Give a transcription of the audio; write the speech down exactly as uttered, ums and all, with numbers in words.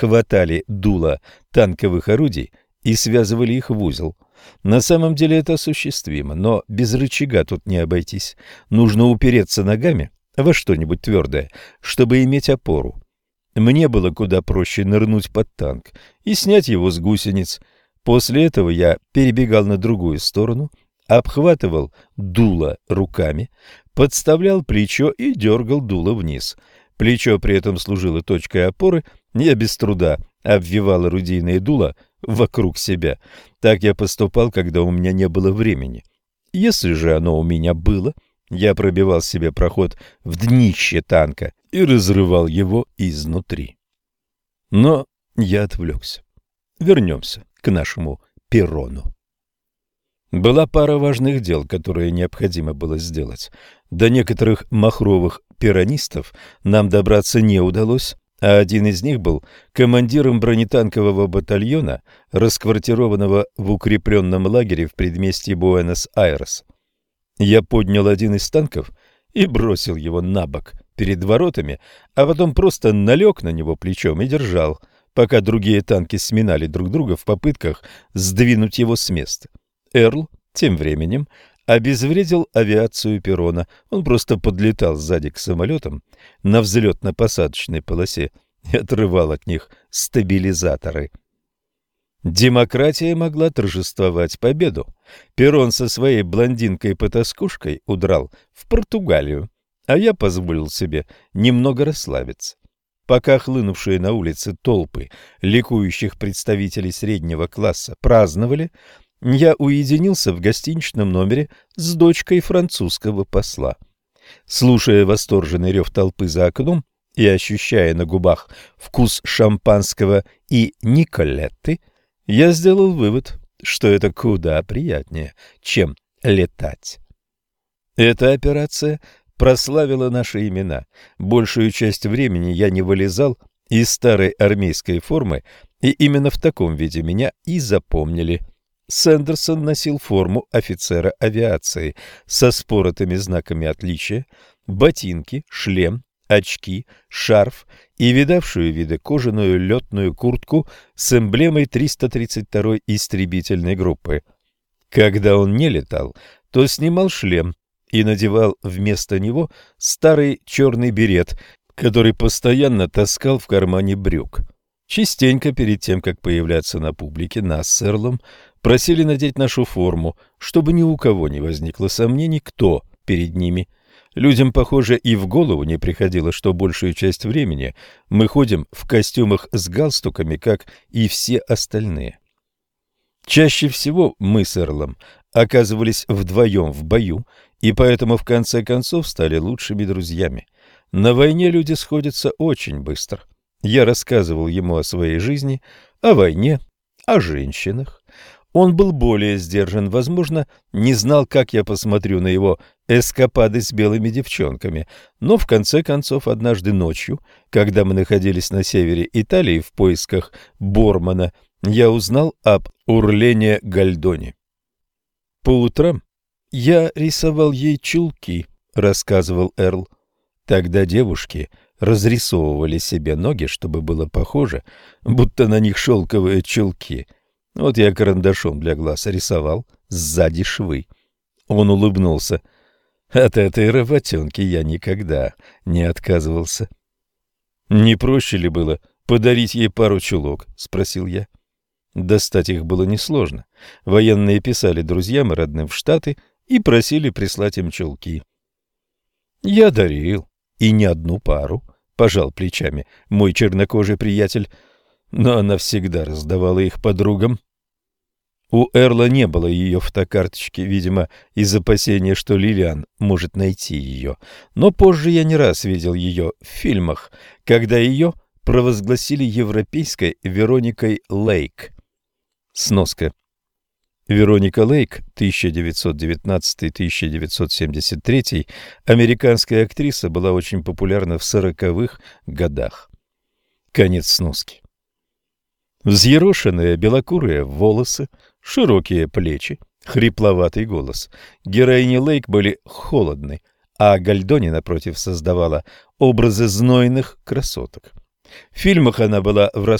хватали дула танковых орудий и связывали их в узел. На самом деле это осуществимо, но без рычага тут не обойтись. Нужно упереться ногами во что-нибудь твердое, чтобы иметь опору. Мне было куда проще нырнуть под танк и снять его с гусениц. После этого я перебегал на другую сторону, обхватывал дуло руками, подставлял плечо и дергал дуло вниз. Плечо при этом служило точкой опоры, я без труда обвивал орудийное дуло вокруг себя. Так я поступал, когда у меня не было времени. Если же оно у меня было, я пробивал себе проход в днище танка и разрывал его изнутри. Но я отвлекся. Вернемся к нашему перрону. Была пара важных дел, которые необходимо было сделать. До некоторых махровых перронистов нам добраться не удалось, а один из них был командиром бронетанкового батальона, расквартированного в укрепленном лагере в предместье Буэнос-Айрес. Я поднял один из танков и бросил его на бок перед воротами, а потом просто налег на него плечом и держал, пока другие танки сминали друг друга в попытках сдвинуть его с места. Эрл тем временем обезвредил авиацию перрона. Он просто подлетал сзади к самолетам на взлетно-посадочной полосе и отрывал от них стабилизаторы. Демократия могла торжествовать победу. Перрон со своей блондинкой-потаскушкой удрал в Португалию, а я позволил себе немного расслабиться. Пока хлынувшие на улицы толпы ликующих представителей среднего класса праздновали, я уединился в гостиничном номере с дочкой французского посла. Слушая восторженный рев толпы за окном и ощущая на губах вкус шампанского и николетты, я сделал вывод, что это куда приятнее, чем летать. Эта операция прославила наши имена. Большую часть времени я не вылезал из старой армейской формы, и именно в таком виде меня и запомнили. Сэндерсон носил форму офицера авиации со споротыми знаками отличия, ботинки, шлем, очки, шарф и видавшую виды кожаную летную куртку с эмблемой триста тридцать второй истребительной группы. Когда он не летал, то снимал шлем и надевал вместо него старый черный берет, который постоянно таскал в кармане брюк. Частенько перед тем, как появляться на публике, нас с Эрлом просили надеть нашу форму, чтобы ни у кого не возникло сомнений, кто перед ними. Людям, похоже, и в голову не приходило, что большую часть времени мы ходим в костюмах с галстуками, как и все остальные. Чаще всего мы с Эрлом оказывались вдвоем в бою, и поэтому в конце концов стали лучшими друзьями. На войне люди сходятся очень быстро. Я рассказывал ему о своей жизни, о войне, о женщинах. Он был более сдержан, возможно, не знал, как я посмотрю на его эскапады с белыми девчонками, но в конце концов однажды ночью, когда мы находились на севере Италии в поисках Бормана, я узнал об Урлене Гальдоне. По утрам я рисовал ей чулки, рассказывал Эрл. Тогда девушки разрисовывали себе ноги, чтобы было похоже, будто на них шелковые чулки. Вот я карандашом для глаз рисовал сзади швы. Он улыбнулся. От этой работенки я никогда не отказывался. «Не проще ли было подарить ей пару чулок?» — спросил я. Достать их было несложно. Военные писали друзьям и родным в Штаты и просили прислать им чулки. Я дарил, и не одну пару, пожал плечами мой чернокожий приятель, но она всегда раздавала их подругам. У Эрла не было ее фотокарточки, видимо, из опасения, что Лилиан может найти ее. Но позже я не раз видел ее в фильмах, когда ее провозгласили европейской Вероникой Лейк. Сноска. Вероника Лейк, тысяча девятьсот девятнадцатый — тысяча девятьсот семьдесят третий, американская актриса, была очень популярна в сороковых годах. Конец сноски. Взъерошенные белокурые волосы, широкие плечи, хрипловатый голос. Героини Лейк были холодны, а Гальдони, напротив, создавала образы знойных красоток. В фильмах она была в